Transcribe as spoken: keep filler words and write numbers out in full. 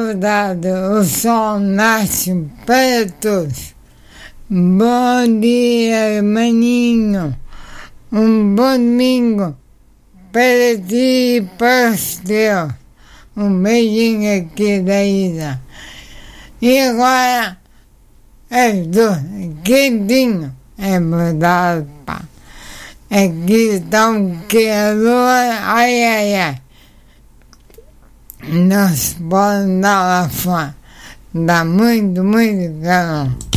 verdade, o sol nasce para todos. Bom dia, maninho. Um bom domingo para ti e para os teus. Um beijinho aqui da Isa. E agora, as duas, quentinho. É verdade, pá. Aqui está um calor, ai, ai, ai. Não se pode andar lá fora. Dá muito, muito calor.